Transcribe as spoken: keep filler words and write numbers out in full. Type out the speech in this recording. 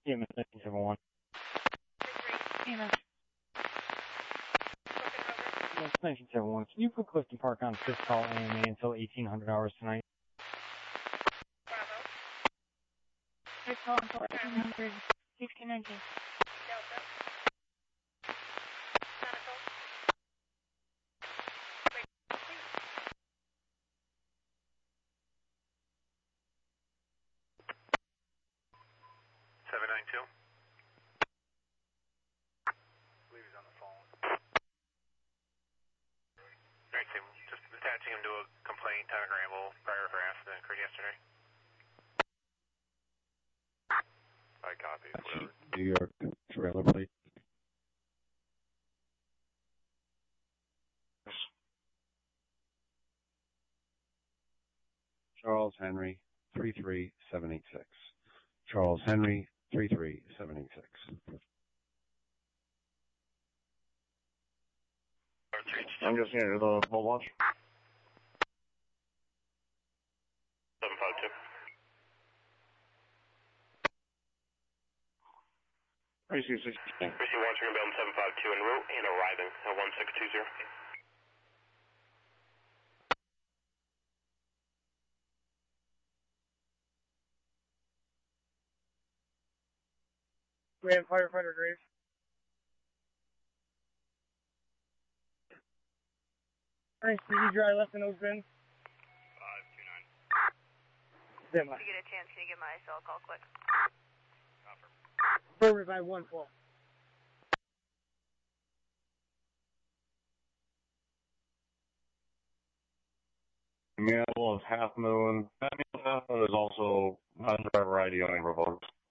E M S nineteen seventy-one. E M S. E M S nineteen seventy-one. Can you put Clifton Park on fifth call A M A until eighteen hundred hours tonight? Bravo. Fifth call until eighteen hundred, sixteen nineteen. Delta. Chronicle. Wait, please. seven nine two. I believe he's on the phone. Alright, Tim, just attaching him to a complaint, Town of Granville, prior harassment that occurred yesterday. I copy, whatever. New York trailer plate. Charles Henry, three three seven eight six. Charles Henry, three three seven eight six. I'm just here, the full launch. seven five two. Receive sixteen. Receive one, Trigger Bell seven five two en route and arriving at one six two zero. Grand Firefighter Graves. Alright, C D dry left in those bins. five two nine. Stand by. If you get a chance, can you get my cell call quick? Copper. Forward by one four. Manual of Half Moon. Manual of Half Moon is also non-driver I D only revoked.